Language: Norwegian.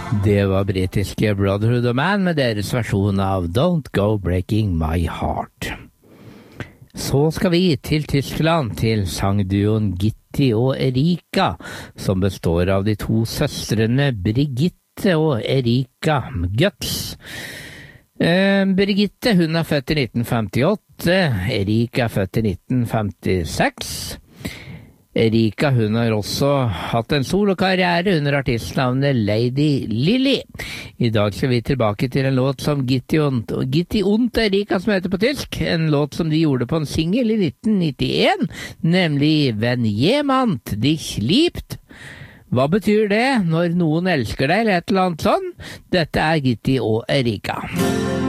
Det var britiske Brotherhood of Man med deres versjon av Don't Go Breaking My Heart. Så skal vi til Tyskland, til sangduoen Gitti og Erika, som består av de to søstrene Brigitte og Erika Götz. Brigitte, hun er født i 1958, Erika er født i 1956. Erika, hun har også hatt en solokarriere under artistnavnet Lady Lily. I dag skal vi tilbake til en låt som Gitti und Erika, som heter på tysk. En låt som de gjorde på en single i 1991, nemlig Wenn jemand dich liebt. Hva betyr det når noen elsker deg, eller et eller annet sånn? Dette er Gitti og Erika.